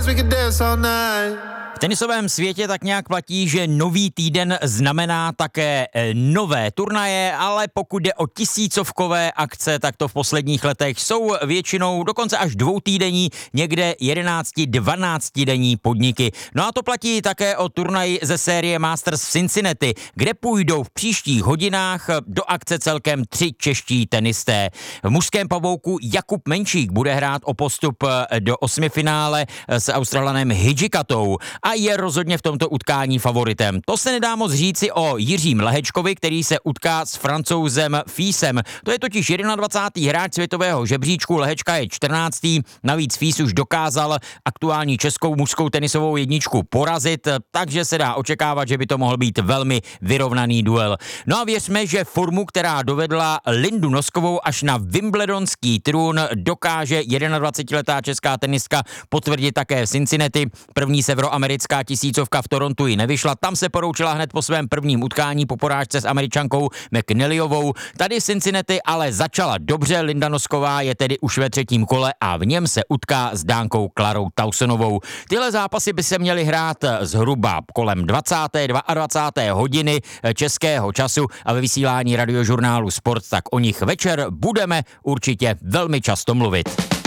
dance, we can dance all night. V tenisovém světě tak nějak platí, že nový týden znamená také nové turnaje, ale pokud jde o tisícovkové akce, tak to v posledních letech jsou většinou dokonce až dvoutýdenní, někde 11-12 denní podniky. No a to platí také o turnaji ze série Masters v Cincinnati, kde půjdou v příštích hodinách do akce celkem 3 čeští tenisté. V mužském pavouku Jakub Menšík bude hrát o postup do osmifinále s Australanem Hidžikatou a je rozhodně v tomto utkání favoritem. To se nedá moc říci o Jiřím Lehečkovi, který se utká s Francouzem Físem. To je totiž 21. hráč světového žebříčku, Lehečka je 14. Navíc Fís už dokázal aktuální českou mužskou tenisovou jedničku porazit, takže se dá očekávat, že by to mohl být velmi vyrovnaný duel. No a věřme, že formu, která dovedla Lindu Noskovou až na wimbledonský trůn, dokáže 21letá česká tenistka potvrdit také v Cincinnati. První severoamerická tisícovka v Torontu ji nevyšla, tam se poroučila hned po svém prvním utkání po porážce s Američankou McNallyovou. Tady v Cincinnati ale začala dobře, Linda Nosková je tedy už ve 3. kole a v něm se utká s Dánkou Klarou Tausonovou. Tyhle zápasy by se měly hrát zhruba kolem 20. 22. hodiny českého času a ve vysílání radiožurnálu Sport, tak o nich večer budeme určitě velmi často mluvit.